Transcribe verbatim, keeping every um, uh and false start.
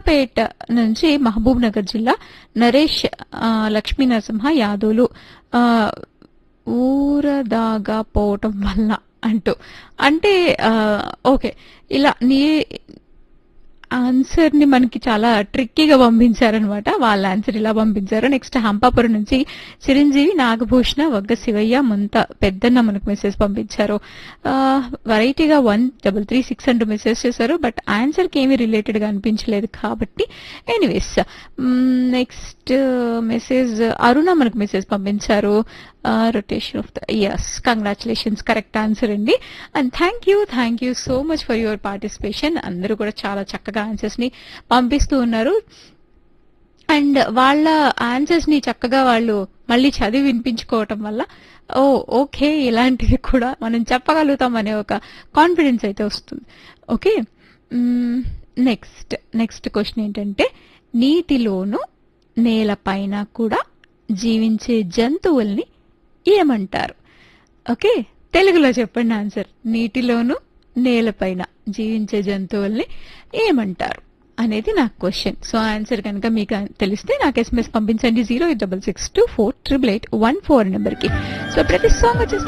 నర్సంపేట నుంచి మహబూబ్ నగర్ జిల్లా నరేష్ ఆ, లక్ష్మీ నరసింహ యాదవులు ఆ, ఊరదాగా పోవటం వల్ల అంటూ అంటే ఆ, ఓకే ఇలా నీ ఆన్సర్ ని మనకి చాలా ట్రిక్కీగా పంపించారనమాట. వాళ్ళ ఆన్సర్ ఇలా పంపించారు. నెక్స్ట్ హంపాపురం నుంచి చిరంజీవి నాగభూషణ వగ్గ శివయ్య ముంత పెద్దన్న మనకు మెసేజ్ పంపించారు. వెరైటీగా వన్ డబల్ త్రీ సిక్స్ అంటూ మెసేజ్ చేశారు. బట్ ఆన్సర్ కి ఏమీ రిలేటెడ్ గా అనిపించలేదు కాబట్టి ఎనీవేస్ నెక్స్ట్ మెసేజ్ అరుణ మనకు మెసేజ్ పంపించారు. Rotation of the yes congratulations correct answer అండి. And thank you thank you so much for your participation. అందరూ కూడా చాలా చక్కగా ఆన్సర్స్ ని పంపిస్తూ ఉన్నారు. అండ్ వాళ్ళ ఆన్సర్స్ ని చక్కగా వాళ్ళు మళ్ళీ చదివి వినిపించుకోవటం వల్ల ఓ ఓకే ఇలాంటివి కూడా మనం చెప్పగలుగుతాం అనే ఒక కాన్ఫిడెన్స్ అయితే వస్తుంది. ఓకే నెక్స్ట్ నెక్స్ట్ క్వశ్చన్ ఏంటంటే నీటిలోను నేలపైన కూడా జీవించే జంతువుల్ని ఏమంటారు? ఓకే తెలుగులో చెప్పండి ఆన్సర్. నీటిలోను నేలపైన జీవించే జంతువుల్ని ఏమంటారు అనేది నా క్వశ్చన్. సో ఆన్సర్ కనుక మీకు తెలిస్తే నాకు ఎస్ఎంఎస్ పంపించండి zero eight double six two four triple eight one four number కి. సో ప్రతి సాంగ్ వచ్చేసి